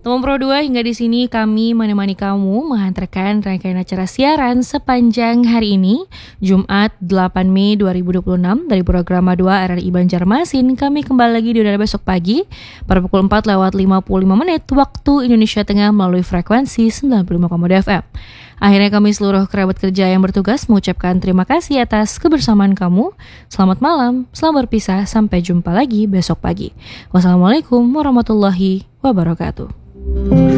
Teman Pro 2, hingga di sini kami menemani kamu menghantarkan rangkaian acara siaran sepanjang hari ini, Jumat 8 Mei 2026 dari program 2 RRI Banjarmasin. Kami kembali lagi di udara besok pagi pada pukul 4:55 waktu Indonesia Tengah melalui frekuensi 95,2 FM. Akhirnya kami seluruh kerabat kerja yang bertugas mengucapkan terima kasih atas kebersamaan kamu. Selamat malam, selamat berpisah, sampai jumpa lagi besok pagi. Wassalamualaikum warahmatullahi wabarakatuh.